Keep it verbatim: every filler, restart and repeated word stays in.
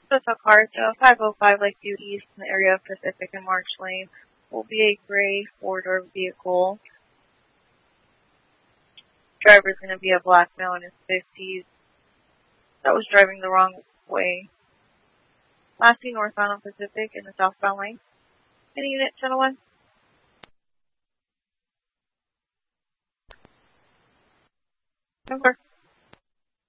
So Takarta, five oh five Lakeview East in the area of Pacific and March Lane will be a gray four-door vehicle. Driver's going to be a black male in his fifties that was driving the wrong way. Lastly, northbound on Pacific in the southbound lane. Any unit, Channel one? Number.